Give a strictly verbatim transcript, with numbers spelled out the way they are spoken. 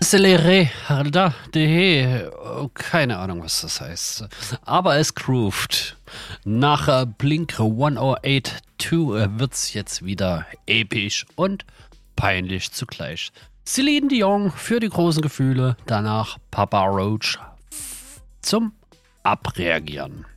Acceleré, da, de, oh, keine Ahnung, was das heißt. Aber es grooved. Nach äh, Blink hundertachtzig äh, wird's jetzt wieder episch und peinlich zugleich. Celine Dion für die großen Gefühle, danach Papa Roach zum Abreagieren.